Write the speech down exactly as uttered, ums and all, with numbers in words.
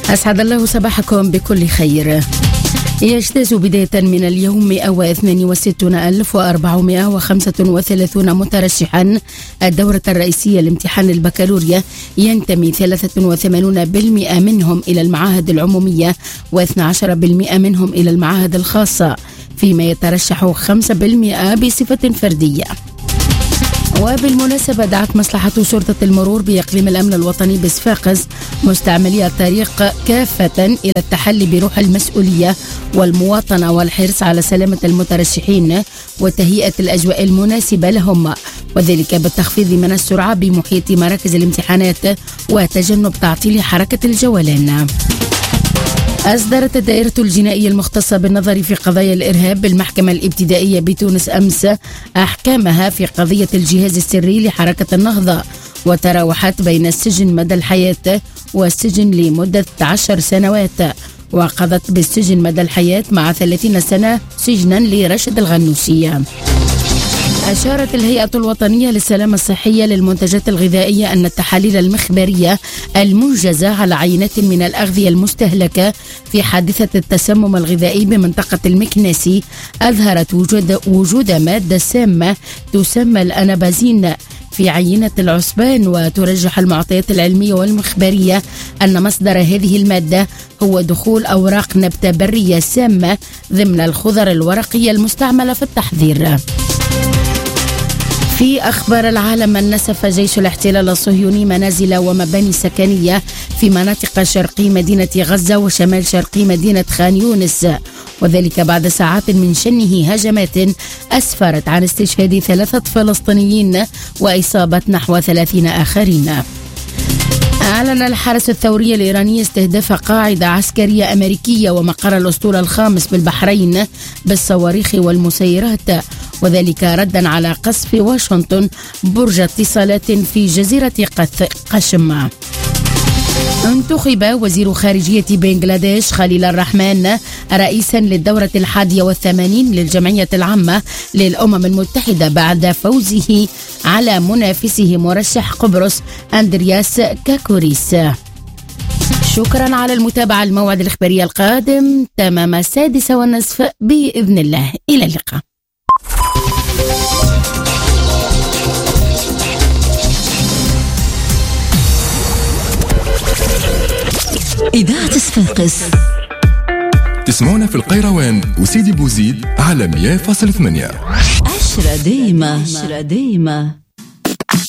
أسعد الله صباحكم بكل خير. يجتاز بداية من اليوم مئة واثنين وستين ألف وأربعمائة وخمسة وثلاثين مترشحا الدورة الرئيسية لامتحان البكالوريا، ينتمي ثلاثة وثمانين بالمئة منهم إلى المعاهد العمومية واثني عشر بالمئة منهم إلى المعاهد الخاصة، فيما يترشح خمسة بالمئة بصفة فردية. وبالمناسبة دعت مصلحة شرطة المرور بإقليم الأمن الوطني بصفاقس مستعملي الطريق كافة إلى التحلي بروح المسؤولية والمواطنة والحرص على سلامة المترشحين وتهيئة الأجواء المناسبة لهم، وذلك بالتخفيض من السرعة بمحيط مراكز الامتحانات وتجنب تعطيل حركة الجولان. أصدرت الدائرة الجنائية المختصة بالنظر في قضايا الإرهاب بالمحكمة الابتدائية بتونس أمس أحكامها في قضية الجهاز السري لحركة النهضة، وتراوحت بين السجن مدى الحياة والسجن لمدة عشر سنوات، وقضت بالسجن مدى الحياة مع ثلاثين سنة سجنا لرشد الغنوشية. أشارت الهيئة الوطنية للسلامة الصحية للمنتجات الغذائية أن التحاليل المخبرية المنجزة على عينات من الأغذية المستهلكة في حادثة التسمم الغذائي بمنطقة المكناسي أظهرت وجود, وجود مادة سامة تسمى الأنابازين في عينة العصبان، وترجح المعطيات العلمية والمخبرية أن مصدر هذه المادة هو دخول أوراق نبتة برية سامة ضمن الخضر الورقية المستعملة في التحضير. في أخبار العالم، نسف جيش الاحتلال الصهيوني منازل ومباني سكنية في مناطق شرقي مدينة غزة وشمال شرقي مدينة خان يونس، وذلك بعد ساعات من شنه هجمات أسفرت عن استشهاد ثلاثة فلسطينيين وإصابة نحو ثلاثين آخرين. أعلن الحرس الثوري الإيراني استهداف قاعدة عسكرية أمريكية ومقر الأسطول الخامس بالبحرين بالصواريخ والمسيرات، وذلك ردا على قصف واشنطن برج اتصالات في جزيرة قشم. انتخب وزير خارجية بنغلاديش خليل الرحمن رئيسا للدورة الحادية والثمانين للجمعية العامة للأمم المتحدة بعد فوزه على منافسه مرشح قبرص أندرياس كاكوريس. شكرا على المتابعة. الموعد الإخباري القادم تمام السادسة والنصف بإذن الله. إلى اللقاء. إذاعة صفاقس تسمعونا في القيروان وسيدي بوزيد على مية فاصلة ثمانية. عشرة ديمة عشرة ديمة.